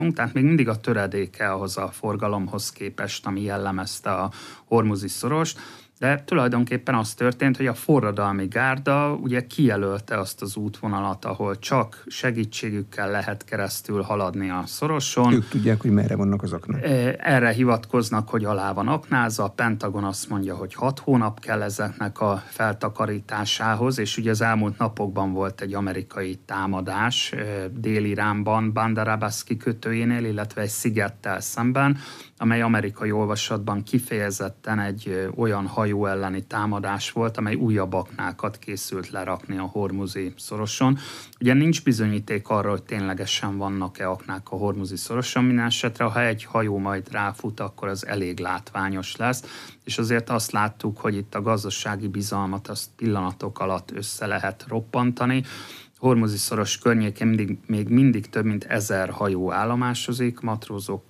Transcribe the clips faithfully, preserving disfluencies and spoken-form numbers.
tehát még mindig a töredéke ahhoz a forgalomhoz képest, ami jellemezte a hormuzi szorost, de tulajdonképpen az történt, hogy a forradalmi gárda ugye kijelölte azt az útvonalat, ahol csak segítségükkel lehet keresztül haladni a szoroson. Ők tudják, hogy merre vannak az aknák. Erre hivatkoznak, hogy alá van aknázva, a Pentagon azt mondja, hogy hat hónap kell ezeknek a feltakarításához, és ugye az elmúlt napokban volt egy amerikai támadás Dél-Iránban, Bandar Abbas kikötőjénél, illetve egy szigettel szemben, amely amerikai olvasatban kifejezetten egy olyan hajó elleni támadás volt, amely újabb aknákat készült lerakni a hormuzi szoroson. Ugye nincs bizonyíték arra, hogy ténylegesen vannak-e aknák a hormuzi szoroson, minden esetre, ha egy hajó majd ráfut, akkor az elég látványos lesz, és azért azt láttuk, hogy itt a gazdasági bizalmat azt pillanatok alatt össze lehet roppantani. Hormuzi szoros környékén mindig, még mindig több mint ezer hajó állomásozik, matrózok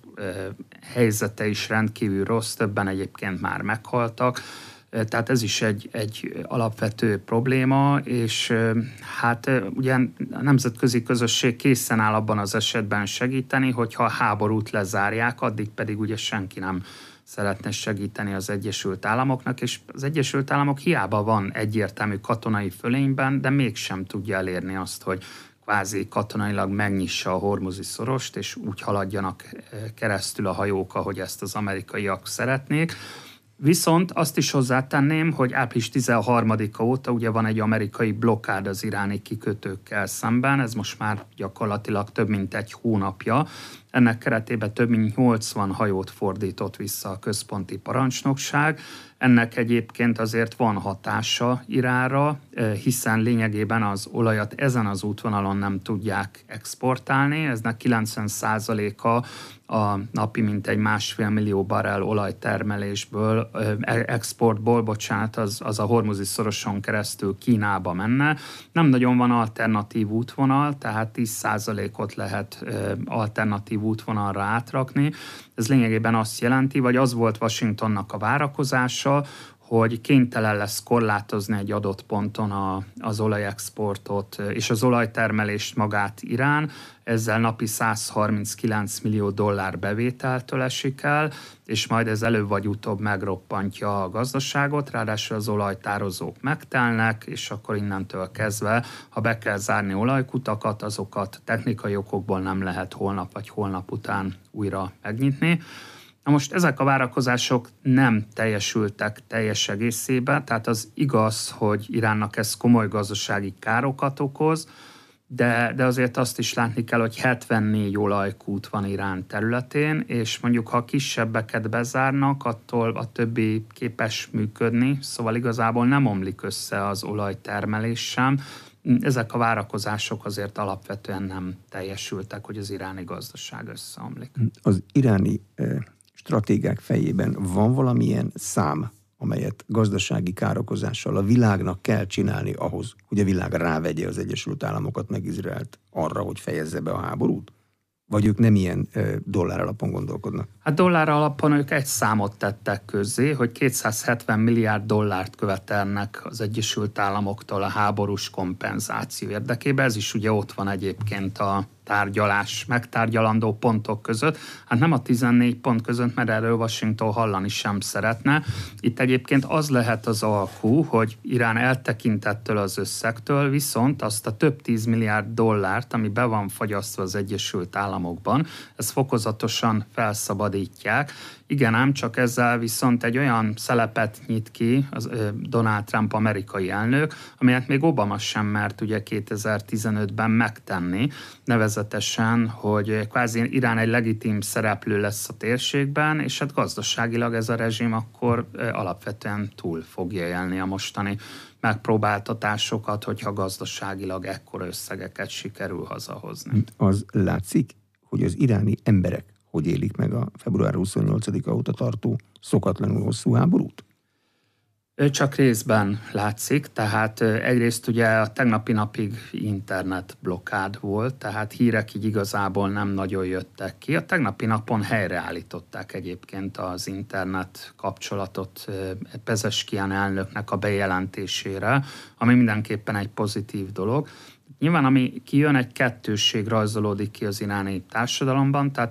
helyzete is rendkívül rossz, többen egyébként már meghaltak, tehát ez is egy, egy alapvető probléma, és hát ugye a nemzetközi közösség készen áll abban az esetben segíteni, hogyha a háborút lezárják, addig pedig ugye senki nem szeretne segíteni az Egyesült Államoknak, és az Egyesült Államok hiába van egyértelmű katonai fölényben, de mégsem tudja elérni azt, hogy kvázi katonailag megnyissa a hormuzi szorost, és úgy haladjanak keresztül a hajók, ahogy ezt az amerikaiak szeretnék. Viszont azt is hozzátenném, hogy április tizenharmadika óta ugye van egy amerikai blokkád az iráni kikötőkkel szemben, ez most már gyakorlatilag több mint egy hónapja. Ennek keretében több mint nyolcvan hajót fordított vissza a központi parancsnokság. Ennek egyébként azért van hatása Iránra, hiszen lényegében az olajat ezen az útvonalon nem tudják exportálni. Eznek kilencven százaléka a napi mintegy másfél millió barrel olajtermelésből, exportból, bocsánat, az, az a hormuzi szoroson keresztül Kínába menne. Nem nagyon van alternatív útvonal, tehát tíz százalékot lehet alternatív útvonalra átrakni. Ez lényegében azt jelenti, vagy az volt Washingtonnak a várakozása, hogy kénytelen lesz korlátozni egy adott ponton a, az olajexportot és az olajtermelést magát Irán, ezzel napi száz harminckilenc millió dollár bevételtől esik el, és majd ez előbb vagy utóbb megroppantja a gazdaságot, ráadásul az olajtározók megtelnek, és akkor innentől kezdve, ha be kell zárni olajkutakat, azokat technikai okokból nem lehet holnap vagy holnap után újra megnyitni. Na most ezek a várakozások nem teljesültek teljes egészében, tehát az igaz, hogy Iránnak ez komoly gazdasági károkat okoz, de, de azért azt is látni kell, hogy hetvennégy olajkút van Irán területén, és mondjuk ha kisebbeket bezárnak, attól a többi képes működni, szóval igazából nem omlik össze az olajtermelés sem. Ezek a várakozások azért alapvetően nem teljesültek, hogy az iráni gazdaság összeomlik. Az iráni eh... stratégák fejében van valamilyen szám, amelyet gazdasági károkozással a világnak kell csinálni ahhoz, hogy a világ rávegye az Egyesült Államokat meg Izraelt arra, hogy fejezze be a háborút? Vagy ők nem ilyen e, dollár alapon gondolkodnak? Hát dollár alapon ők egy számot tettek közzé, hogy kétszázhetven milliárd dollárt követelnek az Egyesült Államoktól a háborús kompenzáció érdekében. Ez is ugye ott van egyébként a tárgyalás, megtárgyalandó pontok között. Hát nem a tizennégy pont között, mert erről Washington hallani sem szeretne. Itt egyébként az lehet az alkú, hogy Irán eltekintettől az összegtől, viszont azt a több tíz milliárd dollárt, ami be van fagyasztva az Egyesült Államokban, ezt fokozatosan felszabadítják. Igen, ám csak ezzel viszont egy olyan szelepet nyit ki az Donald Trump amerikai elnök, amelyet még Obama sem mert ugye kétezer-tizenötben megtenni, nevezetesen, hogy kvázi Irán egy legitim szereplő lesz a térségben, és hát gazdaságilag ez a rezsim akkor alapvetően túl fogja élni a mostani megpróbáltatásokat, hogyha gazdaságilag ekkora összegeket sikerül hazahozni. Az látszik, hogy az iráni emberek hogy élik meg a február huszonnyolcadika óta tartó szokatlanul hosszú háborút? Csak részben látszik, tehát egyrészt ugye a tegnapi napig internetblokkád volt, tehát hírek így igazából nem nagyon jöttek ki. A tegnapi napon helyreállították egyébként az internet kapcsolatot Pezeskian elnöknek a bejelentésére, ami mindenképpen egy pozitív dolog. Nyilván, ami kijön, egy kettősség rajzolódik ki az iráni társadalomban, tehát